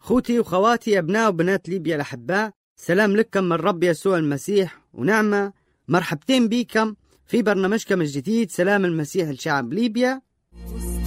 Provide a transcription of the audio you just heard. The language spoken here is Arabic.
خوتي وخواتي أبناء وبنات ليبيا الأحباء، سلام لكم من رب يسوع المسيح ونعمة. مرحبتين بكم في برنامجكم الجديد سلام المسيح لشعب ليبيا.